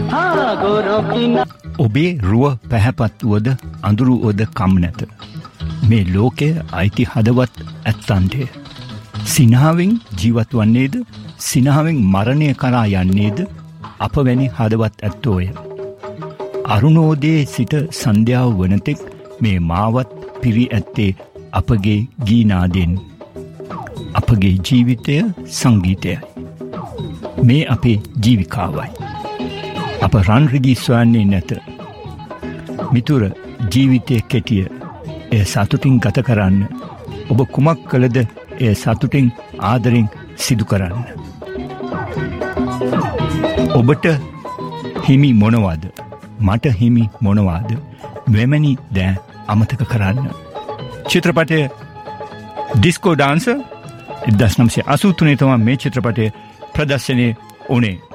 ඔබේ රුව පැහැපත් වුවද අඳුරු වුවද කම් නැත. මේ ලෝකය අයිති හදවත් ඇත්තන්ටය. සිනහවෙන් ජීවත් වන්නේද සිනහවෙන් මරණය කරා යන්නේද අප වැනි හදවත් ඇත්තෝය. අරුණෝදයේ සිට සන්ධ්‍යාව වනතෙක් මේ මාවත් පිරි ඇත්තේ අපගේ ගීනාදෙන්. අපගේ ජීවිතය සංගීතයයි. මේ අපේ ජීවිකාවයි. අප රන්රිදී සොයන්නේ නැත. මිතුර ජීවිතය කෙටිය. එය සතුටින් ගත කරන්න. ඔබ කුමක් කළද එය සතුටින් ආදරෙන් සිදු කරන්න. ඔබට හිමි මොනවාද? මට හිමි මොනවාද? මෙවැනි දෑ අමතක කරන්න. චිත්‍රපටය ඩිස්කෝ ඩාන්සර් 1983 තමයි මේ චිත්‍රපටය ප්‍රදර්ශනය වුණේ.